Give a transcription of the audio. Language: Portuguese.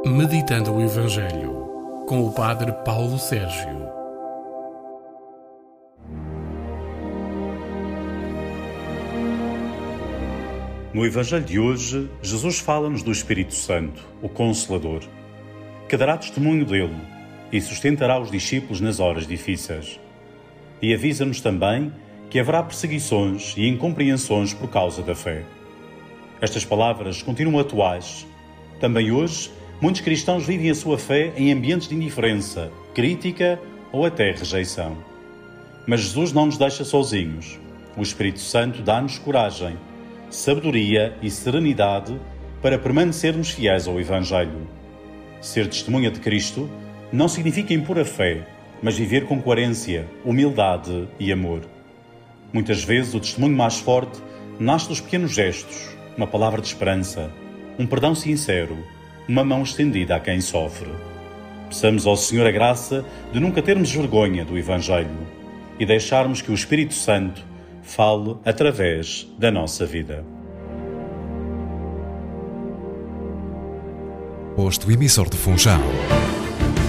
Meditando o Evangelho, com o Padre Paulo Sérgio. No Evangelho de hoje, Jesus fala-nos do Espírito Santo, o Consolador, que dará testemunho dele e sustentará os discípulos nas horas difíceis. E avisa-nos também que haverá perseguições e incompreensões por causa da fé. Estas palavras continuam atuais. Também hoje, muitos cristãos vivem a sua fé em ambientes de indiferença, crítica ou até rejeição. Mas Jesus não nos deixa sozinhos. O Espírito Santo dá-nos coragem, sabedoria e serenidade para permanecermos fiéis ao Evangelho. Ser testemunha de Cristo não significa impor a fé, mas viver com coerência, humildade e amor. Muitas vezes o testemunho mais forte nasce dos pequenos gestos, uma palavra de esperança, um perdão sincero, uma mão estendida a quem sofre. Peçamos ao Senhor a graça de nunca termos vergonha do Evangelho e deixarmos que o Espírito Santo fale através da nossa vida. Posto emissor de Funchal.